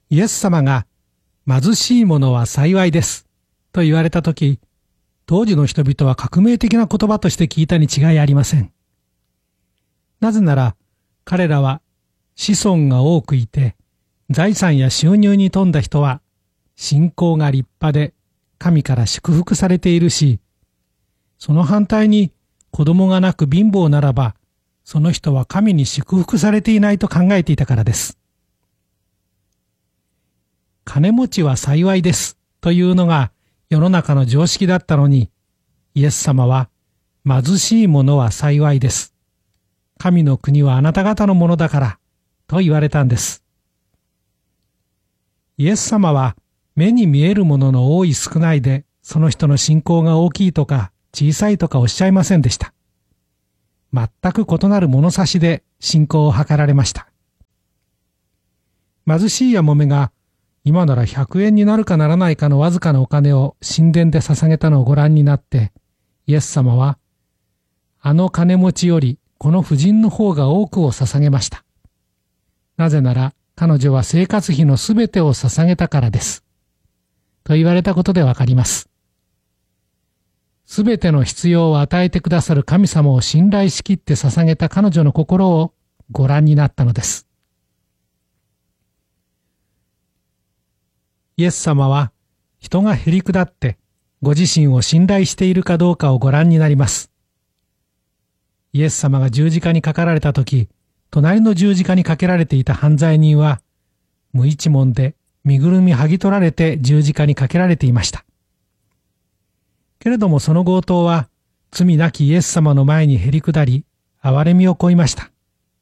イエス様が貧しい者は幸いですと言われたとき、当時の人々は革命的な言葉として聞いたに違いありません。なぜなら彼らは子孫が多くいて、財産や収入に富んだ人は信仰が立派で神から祝福されているし、その反対に子供がなく貧乏ならば、その人は神に祝福されていないと考えていたからです。金持ちは幸いですというのが世の中の常識だったのに、イエス様は貧しい者は幸いです。神の国はあなた方のものだからと言われたんです。イエス様は目に見えるものの多い少ないで、その人の信仰が大きいとか小さいとかおっしゃいませんでした。全く異なる物差しで信仰を図られました。貧しいやもめが今なら100円になるかならないかのわずかなお金を神殿で捧げたのをご覧になって、イエス様は、あの金持ちよりこの婦人の方が多くを捧げました。なぜなら彼女は生活費のすべてを捧げたからです。と言われたことでわかります。すべての必要を与えてくださる神様を信頼しきって捧げた彼女の心をご覧になったのです。イエス様は人がへりくだってご自身を信頼しているかどうかをご覧になります。イエス様が十字架にかかられたとき、隣の十字架にかけられていた犯罪人は無一文で身ぐるみ剥ぎ取られて十字架にかけられていました。けれどもその強盗は罪なきイエス様の前にへりくだり、憐れみを乞いました。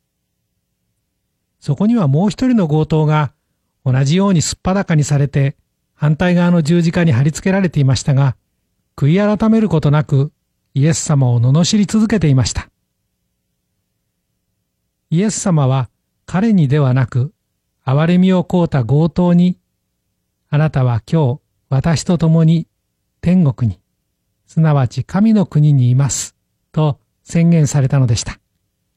そこにはもう一人の強盗が同じようにすっぱだかにされて反対側の十字架に貼り付けられていましたが、悔い改めることなくイエス様を罵り続けていました。イエス様は彼にではなく、憐れみを請うた強盗に、あなたは今日私と共に天国に、すなわち神の国にいます、と宣言されたのでした。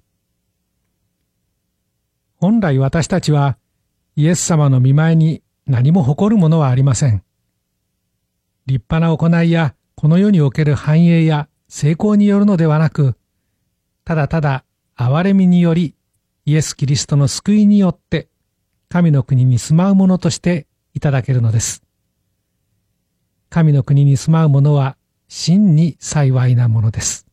本来私たちはイエス様の御前に何も誇るものはありません。立派な行いやこの世における繁栄や成功によるのではなく、ただただ憐れみによりイエス・キリストの救いによって神の国に住まうものとしていただけるのです。神の国に住まうものは真に幸いなものです。